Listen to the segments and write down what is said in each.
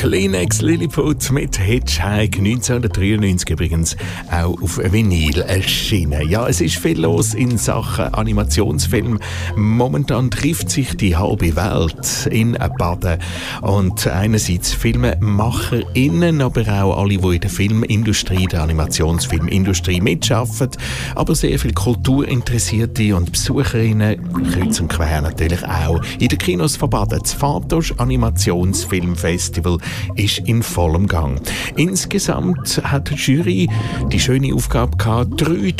Kleenex Lilliput mit Hitchhike, 1993 übrigens auch auf Vinyl erschienen. Ja, es ist viel los in Sachen Animationsfilm. Momentan trifft sich die halbe Welt in Baden. Und einerseits FilmemacherInnen, aber auch alle, die in der Filmindustrie, der Animationsfilmindustrie mitarbeiten. Aber sehr viele Kulturinteressierte und BesucherInnen, kreuz und quer natürlich auch. In den Kinos von Baden. Das Fantosch Animationsfilmfestival ist in vollem Gang. Insgesamt hat die Jury die schöne Aufgabe gehabt,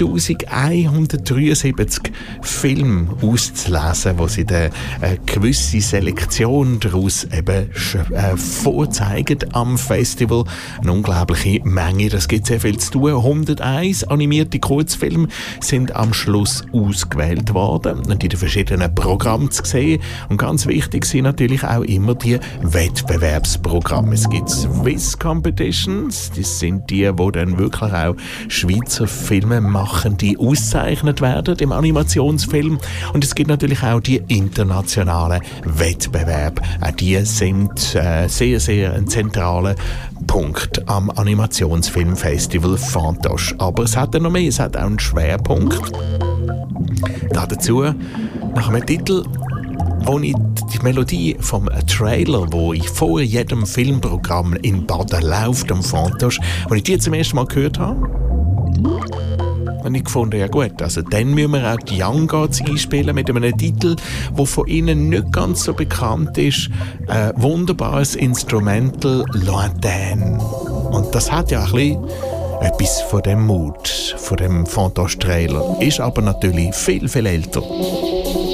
3173 Filme auszulesen, wo sie eine gewisse Selektion daraus eben vorzeigen am Festival. Eine unglaubliche Menge, das gibt sehr viel zu tun. 101 animierte Kurzfilme sind am Schluss ausgewählt worden und in den verschiedenen Programmen zu sehen. Und ganz wichtig sind natürlich auch immer die Wettbewerbsprogramme. Es gibt Swiss Competitions, das sind die dann wirklich auch Schweizer Filme machen, die ausgezeichnet werden im Animationsfilm. Und es gibt natürlich auch die internationalen Wettbewerbe. Auch die sind sehr, sehr ein zentraler Punkt am Animationsfilmfestival Fantosch. Aber es hat ja noch mehr, es hat auch einen Schwerpunkt. Dazu nach einem Titel, wo ich die Melodie vom Trailer, wo ich vor jedem Filmprogramm in Baden läuft, am Fantosch, als ich die zum ersten Mal gehört habe, habe ich gefunden, ja gut, also dann müssen wir auch die Young Gods einspielen mit einem Titel, der von ihnen nicht ganz so bekannt ist. Ein wunderbares Instrumental, Lointain. Und das hat ja ein bisschen etwas von dem Mut, von dem Fantosch-Trailer. Ist aber natürlich viel, viel älter.